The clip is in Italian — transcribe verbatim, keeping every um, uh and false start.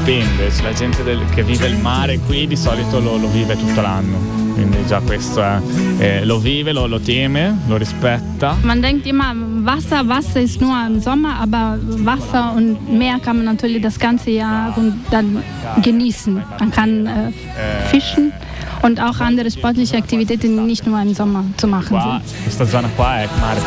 dipende, cioè, la gente del, che vive il mare qui di solito lo, lo vive tutto l'anno, quindi già questo è, eh, lo vive, lo, lo teme, lo rispetta. Man denkt immer, Wasser, Wasser ist nur im Sommer, aber Wasser und Meer kann man natürlich das ganze Jahr und dann genießen. Man kann äh, fischen und auch andere sportliche Aktivitäten nicht nur im Sommer zu machen Qua, sind. questa zona qua è mare